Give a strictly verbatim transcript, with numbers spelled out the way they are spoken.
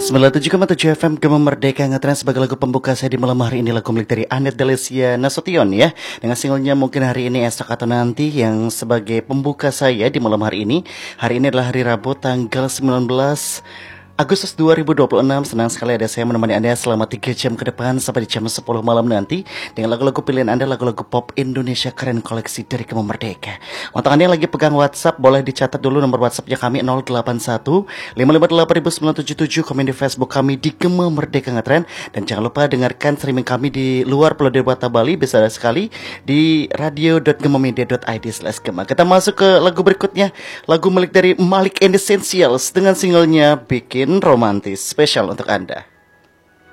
sembilan puluh tujuh koma tujuh F M Gema Merdeka ngetrend sebagai lagu pembuka saya di malam hari ini, lagu milik dari Anet Delesia Nasution ya. Dengan singlenya Mungkin Hari Ini Esok Atau Nanti yang sebagai pembuka saya di malam hari ini. Hari ini adalah hari Rabu tanggal sembilan belas Agustus dua ribu dua puluh enam. Senang sekali ada saya menemani Anda selama tiga jam ke depan sampai di jam sepuluh malam nanti dengan lagu-lagu pilihan Anda, lagu-lagu pop Indonesia keren koleksi dari Gema Merdeka. Untuk Anda yang lagi pegang WhatsApp, boleh dicatat dulu nomor WhatsAppnya kami nol delapan satu lima lima delapan sembilan tujuh tujuh. Komen di Facebook kami di Gema Merdeka Ngetrend. Dan jangan lupa dengarkan streaming kami di luar Pulau Dewata Bali, bisa sekali di radio dot gemamedia dot i d slash gema. Kita masuk ke lagu berikutnya, lagu milik dari Malik and Essentials dengan singlenya Bikin Romantis, spesial untuk Anda.